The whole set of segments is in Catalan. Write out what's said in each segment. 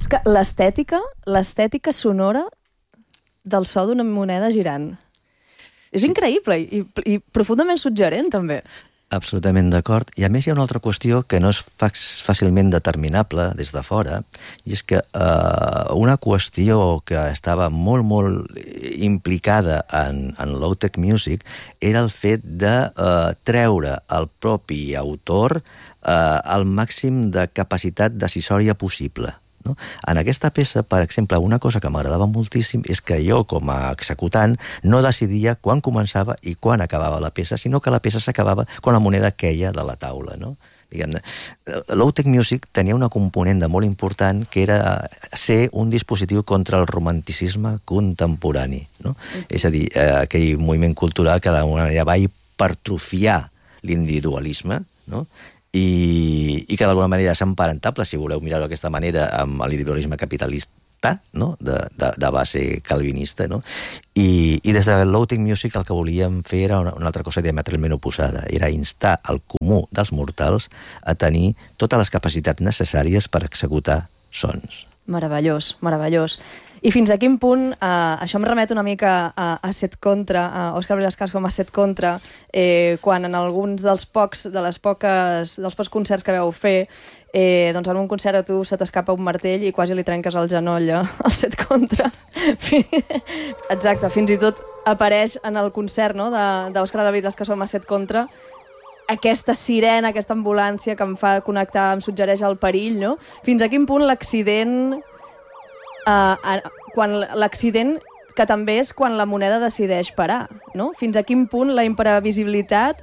que l'estètica sonora del so d'una moneda girant. És increïble i profundament suggerent, també. Absolutament d'acord. I a més hi ha una altra qüestió que no és fàcilment determinable des de fora, i és que una qüestió que estava molt, molt implicada en low-tech music era el fet de treure al propi autor el màxim de capacitat decisòria possible. No? En aquesta peça, per exemple, una cosa que m'agradava moltíssim és que jo, com a executant, no decidia quan començava i quan acabava la peça, sinó que la peça s'acabava quan la moneda queia de la taula, no? Diguem-ne, low-tech music tenia una component molt important que era ser un dispositiu contra el romanticisme contemporani, no? És a dir, aquell moviment cultural que d'alguna manera va hipertrofiar l'individualisme, no? I que d'alguna manera és emparentable, si voleu mirar-ho d'aquesta manera, amb l'individualisme capitalista, no? de base calvinista, no? I des de low-tech music el que volíem fer era una altra cosa diametralment oposada, era instar el comú dels mortals a tenir totes les capacitats necessàries per executar sons. Meravellós, meravellós. I fins a quin punt, això em remet una mica a Set Contra, a Òscar Villascas com a Set Contra, quan en alguns dels pocs concerts que vau fer, doncs en un concert a tu se t'escapa un martell i quasi li trenques el genoll al Set Contra. Exacte, fins i tot apareix en el concert, no?, d'Òscar Villascas com a Set Contra, aquesta sirena, aquesta ambulància que em fa connectar, em suggereix el perill, no? Fins a quin punt l'accident... quan l'accident, que també és quan la moneda decideix parar, no? Fins a quin punt la imprevisibilitat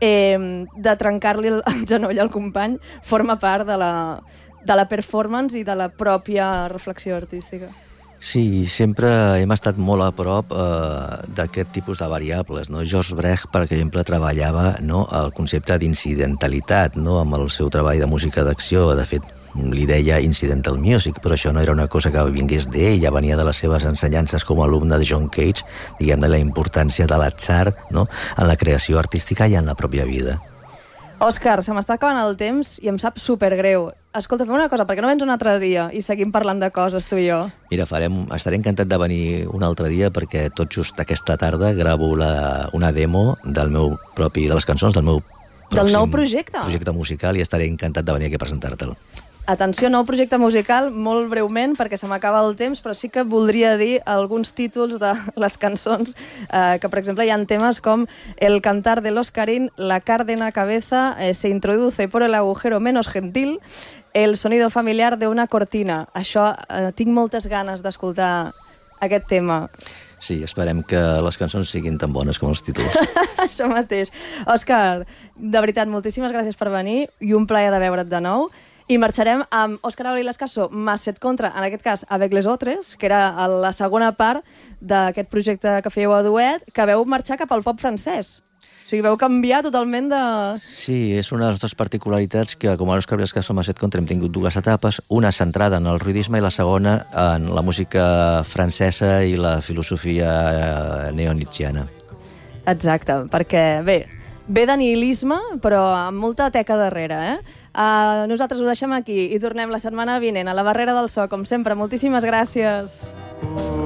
de trencar-li el genoll al company forma part de la performance i de la pròpia reflexió artística. Sí, sempre hem estat molt a prop d'aquest tipus de variables, no? George Brecht, per exemple, treballava, no, el concepte d'incidentalitat, no, amb el seu treball de música d'acció. De fet, li deia incidental music, però això no era una cosa que vingués d'ell, ja venia de les seves ensenyances com a alumne de John Cage, diguem-ne, la importància de l'atzar, no?, en la creació artística i en la pròpia vida. Òscar, se m'està acabant el temps i em sap supergreu. Escolta, fem una cosa, per què no vens un altre dia i seguim parlant de coses, tu i jo? Mira, estaré encantat de venir un altre dia perquè tot just aquesta tarda gravo una demo de les cançons del meu del nou projecte musical i estaré encantat de venir aquí a presentar-te'l. Atenció, nou projecte musical, molt breument, perquè se m'acaba el temps, però sí que voldria dir alguns títols de les cançons, que, per exemple, hi ha temes com El cantar del Oscarín, La cárdena cabeza, Se introduce por el agujero menos gentil, El sonido familiar de una cortina. Això, tinc moltes ganes d'escoltar aquest tema. Sí, esperem que les cançons siguin tan bones com els títols. Això mateix. Òscar, de veritat, moltíssimes gràcies per venir i un plaer de veure't de nou. I marxarem amb Òscar Villascas más Set Contra, en aquest cas Avec les autres, que era la segona part d'aquest projecte que fèieu a duet, que veu marxar cap al pop francès. O sigui, veu canviar totalment de... Sí, és una de les nostres particularitats que, com a Òscar Villascas más Set Contra, hem tingut dues etapes, una centrada en el ruidisme i la segona en la música francesa i la filosofia neonietzschiana. Exacte, perquè, ve de nihilisme, però amb molta teca darrere, nosaltres ho deixem aquí i tornem la setmana vinent a la Barrera del So, com sempre. Moltíssimes gràcies.